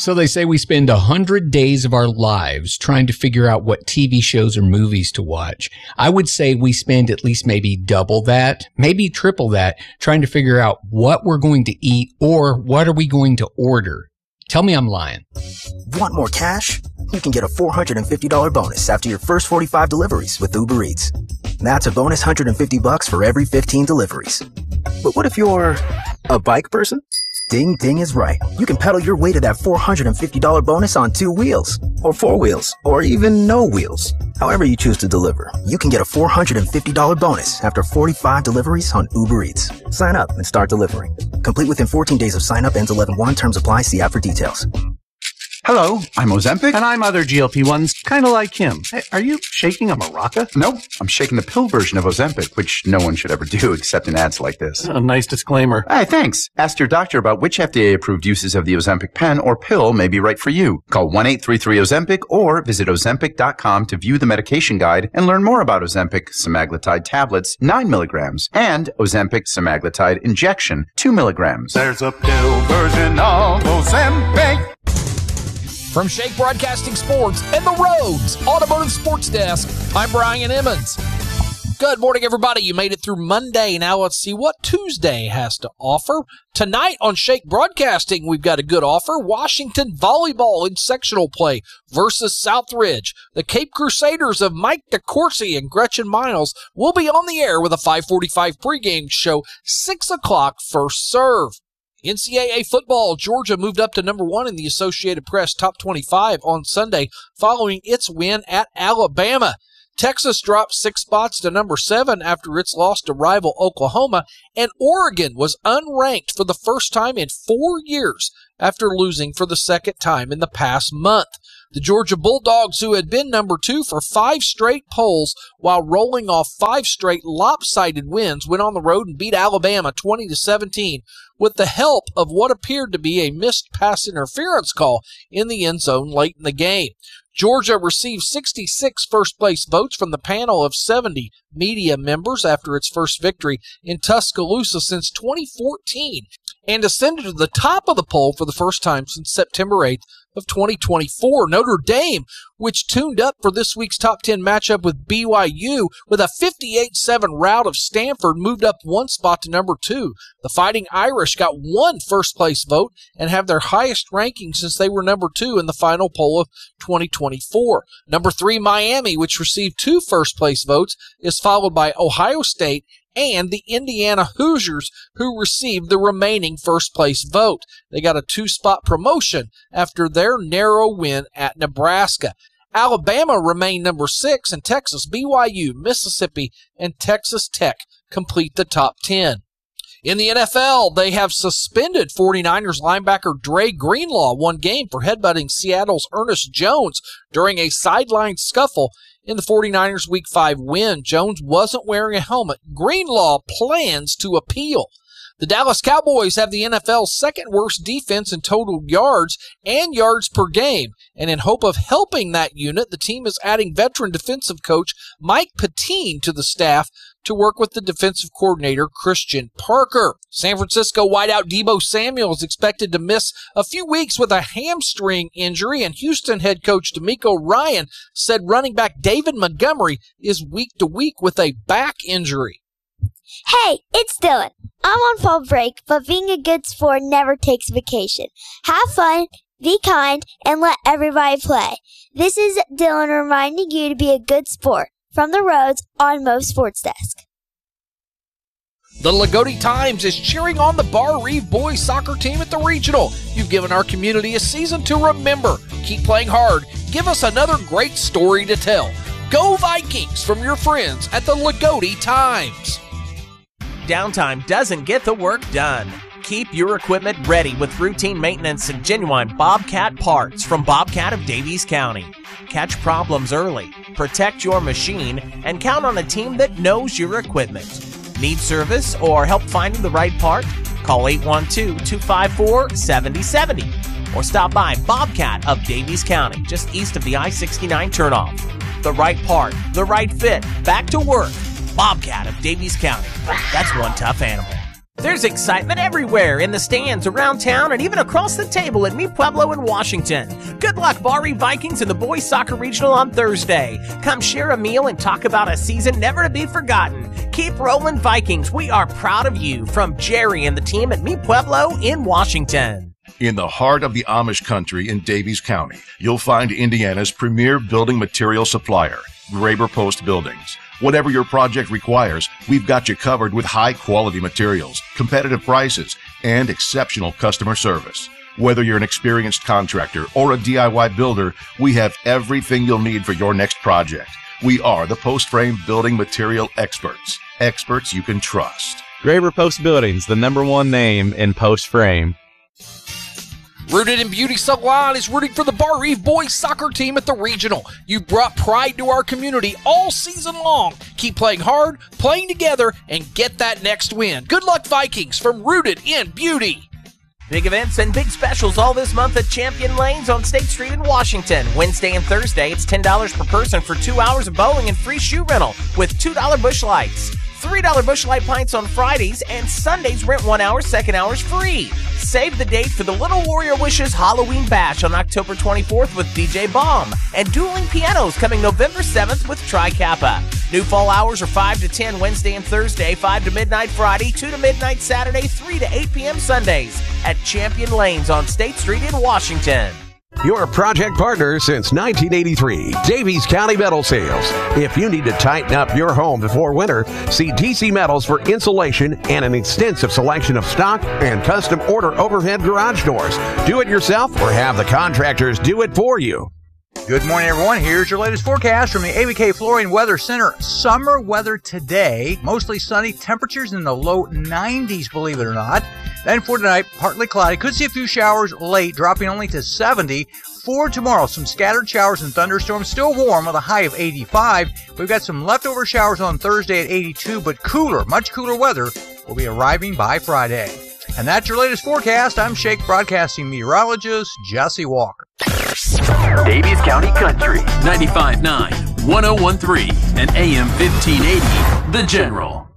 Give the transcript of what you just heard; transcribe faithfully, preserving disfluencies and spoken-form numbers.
So they say we spend one hundred days of our lives trying to figure out what T V shows or movies to watch. I would say we spend at least maybe double that, maybe triple that, trying to figure out what we're going to eat or what are we going to order. Tell me I'm lying. Want more cash? You can get a four hundred fifty dollars bonus after your first forty-five deliveries with Uber Eats. That's a bonus one hundred fifty bucks for every fifteen deliveries. But what if you're a bike person? Ding Ding is right. You can pedal your way to that four hundred fifty dollars bonus on two wheels, or four wheels, or even no wheels. However you choose to deliver, you can get a four hundred fifty dollars bonus after forty-five deliveries on Uber Eats. Sign up and start delivering. Complete within fourteen days of sign up. Ends eleven one. Terms apply. See app for details. Hello, I'm Ozempic. And I'm other G L P ones, kind of like him. Hey, are you shaking a maraca? Nope, I'm shaking the pill version of Ozempic, which no one should ever do except in ads like this. A nice disclaimer. Hey, thanks. Ask your doctor about which F D A-approved uses of the Ozempic pen or pill may be right for you. Call one eight three three Ozempic or visit Ozempic dot com to view the medication guide and learn more about Ozempic semaglutide tablets, nine milligrams, and Ozempic semaglutide injection, two milligrams. There's a pill version of Ozempic. From Shake Broadcasting Sports and the Rhodes Automotive Sports Desk, I'm Brian Emmons. Good morning, everybody. You made it through Monday. Now let's see what Tuesday has to offer. Tonight on Shake Broadcasting, we've got a good offer. Washington Volleyball in sectional play versus Southridge. The Cape Crusaders of Mike DeCourcy and Gretchen Miles will be on the air with a five forty-five pregame show, six o'clock first serve. N C double A football, Georgia moved up to number one in the Associated Press Top twenty-five on Sunday following its win at Alabama. Texas dropped six spots to number seven after its loss to rival Oklahoma, and Oregon was unranked for the first time in four years after losing for the second time in the past month. The Georgia Bulldogs, who had been number two for five straight polls while rolling off five straight lopsided wins, went on the road and beat Alabama twenty to seventeen with the help of what appeared to be a missed pass interference call in the end zone late in the game. Georgia received sixty-six first-place votes from the panel of seventy media members after its first victory in Tuscaloosa since twenty fourteen and ascended to the top of the poll for the first time since September eighth of twenty twenty-four. Notre Dame, which tuned up for this week's top ten matchup with B Y U with a fifty-eight seven rout of Stanford, moved up one spot to number two. The Fighting Irish got one first-place vote and have their highest ranking since they were number two in the final poll of twenty twenty-four. Number three, Miami, which received two first-place votes, is followed by Ohio State and the Indiana Hoosiers, who received the remaining first-place vote. They got a two-spot promotion after their narrow win at Nebraska. Alabama remained number six, and Texas, B Y U, Mississippi, and Texas Tech complete the top ten. In the N F L, they have suspended 49ers linebacker Dre Greenlaw one game for headbutting Seattle's Ernest Jones during a sideline scuffle in the 49ers' Week five win. Jones wasn't wearing a helmet. Greenlaw plans to appeal. The Dallas Cowboys have the N F L's second worst defense in total yards and yards per game, and in hope of helping that unit, the team is adding veteran defensive coach Mike Pettine to the staff to work with the defensive coordinator Christian Parker. San Francisco wideout Deebo Samuel is expected to miss a few weeks with a hamstring injury, and Houston head coach DeMeco Ryan said running back David Montgomery is week to week with a back injury. Hey, it's Dylan. I'm on fall break, but being a good sport never takes vacation. Have fun, be kind, and let everybody play. This is Dylan reminding you to be a good sport. From the Rhodes Automotive Sports Desk. The Lagodi Times is cheering on the Bar Reeve boys soccer team at the regional. You've given our community a season to remember. Keep playing hard. Give us another great story to tell. Go Vikings from your friends at the Lagodi Times. Downtime doesn't get the work done. Keep your equipment ready with routine maintenance and genuine Bobcat parts from Bobcat of Davies County. Catch problems early, protect your machine, and count on a team that knows your equipment. Need service or help finding the right part? Call eight one two, two five four, seven zero seven zero or stop by Bobcat of Davies County, just east of the I sixty-nine turnoff. The right part, the right fit, back to work. Bobcat of Davies County. That's one tough animal. There's excitement everywhere in the stands, around town, and even across the table at Mi Pueblo in Washington. Good luck, Barry Vikings and the Boys Soccer Regional on Thursday. Come share a meal and talk about a season never to be forgotten. Keep rolling, Vikings. We are proud of you. From Jerry and the team at Mi Pueblo in Washington. In the heart of the Amish country in Davies County, you'll find Indiana's premier building material supplier, Graber Post Buildings. Whatever your project requires, we've got you covered with high-quality materials, competitive prices, and exceptional customer service. Whether you're an experienced contractor or a D I Y builder, we have everything you'll need for your next project. We are the post frame building material experts. Experts you can trust. Graber Post Buildings, the number one name in post frame. Rooted in Beauty Salon is rooting for the Bar Eve boys soccer team at the regional. You've brought pride to our community all season long. Keep playing hard, playing together, and get that next win. Good luck, Vikings, from Rooted in Beauty. Big events and big specials all this month at Champion Lanes on State Street in Washington. Wednesday and Thursday, it's ten dollars per person for two hours of bowling and free shoe rental with two dollar Busch Lights. three dollar Busch Light pints on Fridays, and Sundays rent one hour, second hour's free. Save the date for the Little Warrior Wishes Halloween Bash on October twenty-fourth with D J Bomb, and Dueling Pianos coming November seventh with Tri Kappa. New fall hours are five to ten Wednesday and Thursday, five to midnight Friday, two to midnight Saturday, three to eight p.m. Sundays at Champion Lanes on State Street in Washington. Your project partner since nineteen eighty-three, Davies County Metal Sales. If you need to tighten up your home before winter, see D C Metals for insulation and an extensive selection of stock and custom order overhead garage doors. Do it yourself or have the contractors do it for you. Good morning, everyone. Here's your latest forecast from the A B K Flooring Weather Center. Summer weather today, mostly sunny, temperatures in the low nineties, believe it or not. Then for tonight, partly cloudy. Could see a few showers late, dropping only to seventy. For tomorrow, some scattered showers and thunderstorms, still warm with a high of eighty-five. We've got some leftover showers on Thursday at eighty-two, but cooler, much cooler weather will be arriving by Friday. And that's your latest forecast. I'm Shake Broadcasting meteorologist Jesse Walker. Davies County Country, ninety-five point nine, one oh one point three, and A M fifteen eighty, The General.